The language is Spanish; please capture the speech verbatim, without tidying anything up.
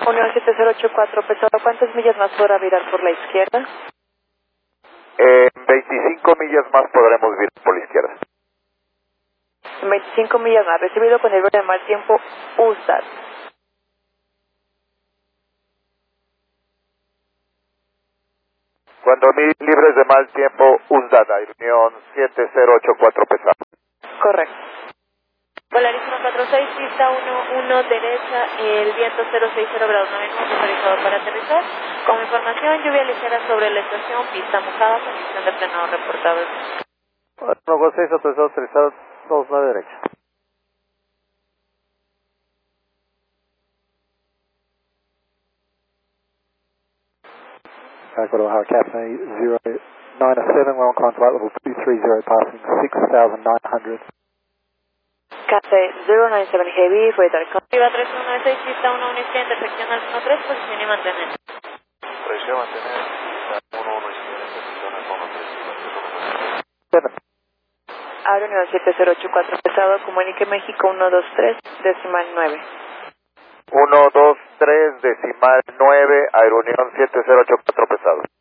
Unión siete cero ocho cuatro, pesado, ¿cuántas millas más podrá virar por la izquierda? En veinticinco millas más podremos virar por la izquierda. En veinticinco millas más, recibido con el verde de mal tiempo, U S A T. Cuando mil libres de mal tiempo, U S D A T, Unión siete cero ocho cuatro pesado. Correcto. Polaris uno cuatro seis, pista uno uno derecha, el viento cero seis cero grados noventa, autorizado para aterrizar. Como información, lluvia ligera sobre la estación, pista mojada, condición de frenado reportado. uno cuatro seis, autorizado aterrizado, dos nueve derecha. Backwater Ohio Cafe zero nine seven, we're on climb flight level two three zero, passing six thousand nine hundred. Café cero nueve siete Heavy, radar con... Viva tres uno nueve seis, pista uno uno izquierda, intersección al uno tres, posición y mantener. Presión mantener, uno uno izquierda, intersección al uno tres. Aero Unión siete cero ocho cuatro, pesado, comunique México uno dos tres, decimal nueve. uno dos tres, decimal nueve, Aeronión siete cero ocho cuatro pesado.